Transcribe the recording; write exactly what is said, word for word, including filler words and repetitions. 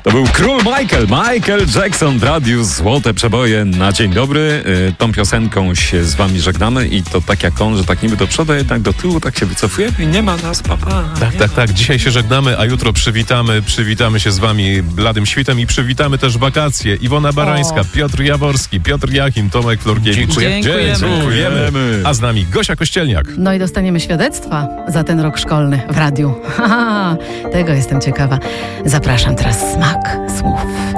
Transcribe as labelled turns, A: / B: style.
A: To był król Michael, Michael Jackson w radiu Złote Przeboje na dzień dobry. Tą piosenką się z wami żegnamy i to tak jak on, że tak niby do przodu, jednak do tyłu, tak się wycofujemy i nie ma nas, papa.
B: Tak, tak, tak. Dzisiaj się żegnamy, a jutro przywitamy, przywitamy się z wami bladym świtem i przywitamy też wakacje. Iwona Barańska,
C: O.
B: Piotr Jaworski, Piotr Jachim, Tomek Florkiewicz.
C: Dziękujemy.
B: Dziękujemy. A z nami Gosia Kościelniak.
C: No i dostaniemy świadectwa za ten rok szkolny w radiu. Haha, tego jestem ciekawa. Zapraszam teraz smak słów.